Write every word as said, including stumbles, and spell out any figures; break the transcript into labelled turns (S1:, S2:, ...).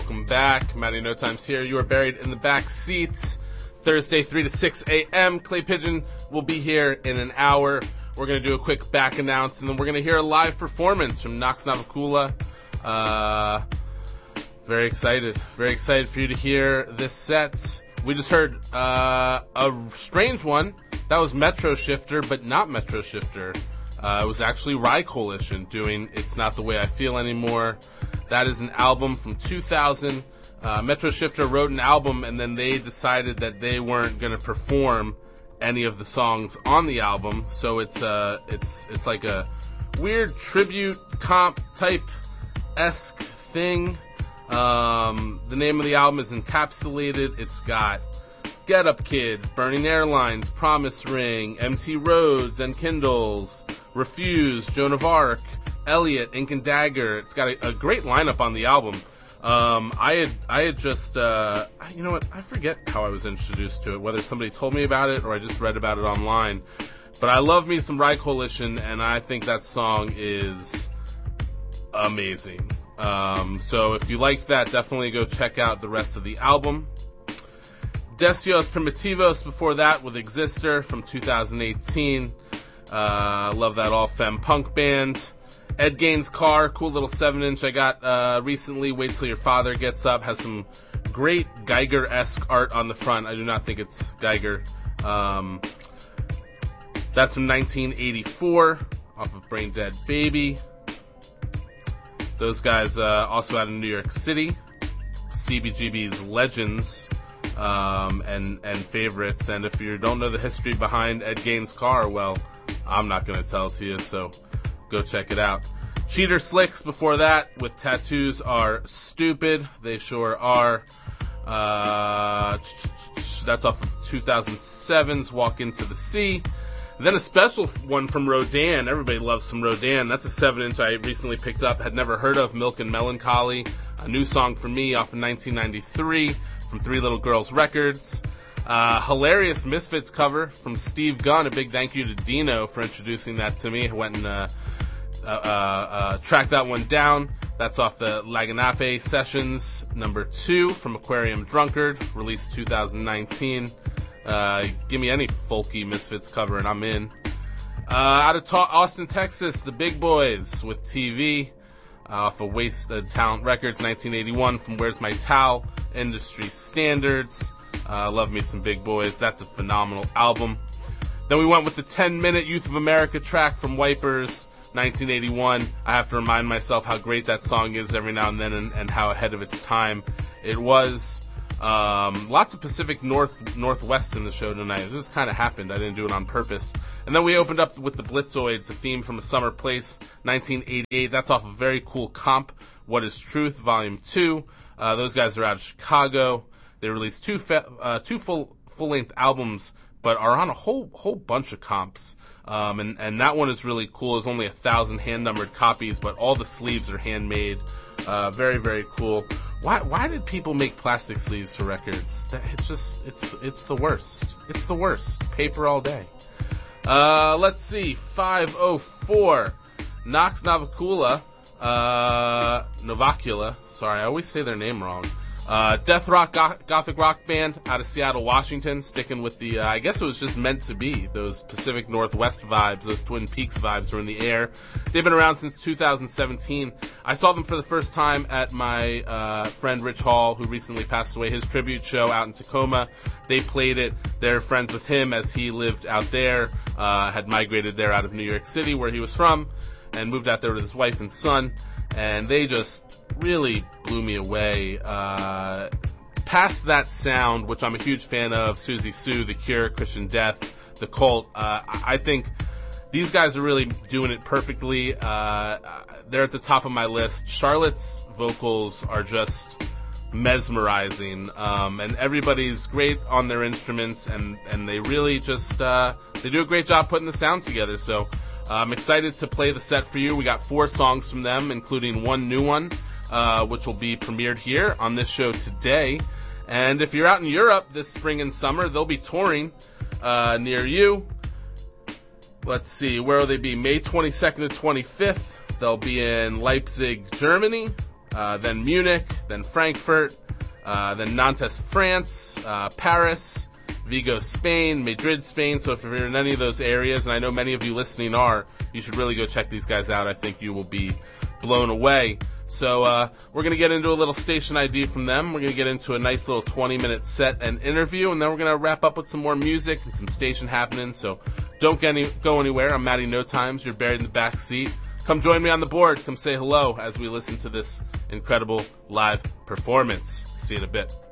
S1: welcome back. Matty No Time's here. You are buried in the back seats. Thursday, three to six a.m. Clay Pigeon will be here in an hour. We're going to do a quick back announce, and then we're going to hear a live performance from Nox Navakula. Uh, very excited. Very excited for you to hear this set. We just heard uh, a strange one. That was Metro Shifter, but not Metro Shifter. Uh, it was actually Rye Coalition doing It's Not the Way I Feel Anymore. That is an album from two thousand. Uh, Metro Shifter wrote an album, and then they decided that they weren't going to perform any of the songs on the album. So it's uh, it's it's like a weird tribute comp type esque thing. Um, the name of the album is Encapsulated. It's got Get Up Kids, Burning Airlines, Promise Ring, M T Rhodes and Kindles, Refuse, Joan of Arc, Elliot, Ink and Dagger. It's got a, a great lineup on the album. Um, I had, I had just, uh, you know what, I forget how I was introduced to it, whether somebody told me about it or I just read about it online. But I love me some Rye Coalition, and I think that song is amazing. Um, so if you liked that, definitely go check out the rest of the album. Deseos Primitivos before that with Exister from two thousand eighteen. Uh, love that all-femme punk band. Ed Gein's Car, cool little seven inch I got uh, recently. Wait Till Your Father Gets Up. Has some great Geiger-esque art on the front. I do not think it's Geiger. Um, that's from nineteen eighty-four off of Brain Dead Baby. Those guys uh, also out in New York City. C B G B's Legends um, and, and favorites. And if you don't know the history behind Ed Gein's Car, well, I'm not going to tell it to you, so go check it out. Cheater Slicks before that with Tattoos Are Stupid. They sure are. Uh, that's off of two thousand seven's Walk Into the Sea. Then a special one from Rodan. Everybody loves some Rodan. That's a seven inch I recently picked up. Had never heard of. Milk and Melancholy. A new song for me off of nineteen ninety-three from Three Little Girls Records. Uh, hilarious Misfits cover from Steve Gunn. A big thank you to Dino for introducing that to me. I went and uh, uh, uh, uh, tracked that one down. That's off the Laganape Sessions number two from Aquarium Drunkard, released two thousand nineteen. Uh, give me any folky Misfits cover and I'm in. Uh, out of ta- Austin, Texas, the Big Boys with T V, uh, off of Wasted Talent Records, nineteen eighty-one from Where's My Towel, Industry Standards. Uh, love me some Big Boys. That's a phenomenal album. Then we went with the ten minute Youth of America track from Wipers, nineteen eighty-one. I have to remind myself how great that song is every now and then, and, and how ahead of its time it was. Um, lots of Pacific North, Northwest in the show tonight. It just kind of happened. I didn't do it on purpose. And then we opened up with the Blitzoids, a theme from A Summer Place, nineteen eighty-eight. That's off a very cool comp, What Is Truth, Volume two. Uh, those guys are out of Chicago. They released two, fe- uh, two full, full-length albums, but are on a whole, whole bunch of comps. Um, and, and that one is really cool. There's only a thousand hand-numbered copies, but all the sleeves are handmade. Uh, very, very cool. Why, why did people make plastic sleeves for records? That, it's just, it's, it's the worst. It's the worst. Paper all day. Uh, let's see. five oh four. Nox Navakula, uh, Novacula. Sorry, I always say their name wrong. Uh, death rock, go- gothic rock band out of Seattle, Washington, sticking with the, uh, I guess it was just meant to be. Those Pacific Northwest vibes, those Twin Peaks vibes were in the air. They've been around since two thousand seventeen. I saw them for the first time at my, uh, friend Rich Hall, who recently passed away, his tribute show out in Tacoma. They played it. They're friends with him as he lived out there, uh, had migrated there out of New York City, where he was from, and moved out there with his wife and son. And they just really blew me away. Uh, past that sound, which I'm a huge fan of, Susie Sue, The Cure, Christian Death, The Cult, uh, I think these guys are really doing it perfectly. Uh, they're at the top of my list. Charlotte's vocals are just mesmerizing, um, and everybody's great on their instruments, and, and they really just, uh, they do a great job putting the sound together, so I'm excited to play the set for you. We got four songs from them, including one new one, uh, which will be premiered here on this show today. And if you're out in Europe this spring and summer, they'll be touring uh, near you. Let's see, where will they be? May twenty-second to twenty-fifth. They'll be in Leipzig, Germany. Uh, uh, then Munich, then Frankfurt, uh, then Nantes, France, uh, Paris, Vigo, Spain, Madrid, Spain. So if you're in any of those areas, and I know many of you listening are, you should really go check these guys out. I think you will be blown away. So uh, we're going to get into a little station I D from them. We're going to get into a nice little twenty-minute set and interview, and then we're going to wrap up with some more music and some station happening. So don't get any, go anywhere. I'm Matty No Times. You're buried in the back seat. Come join me on the board. Come say hello as we listen to this incredible live performance. See you in a bit.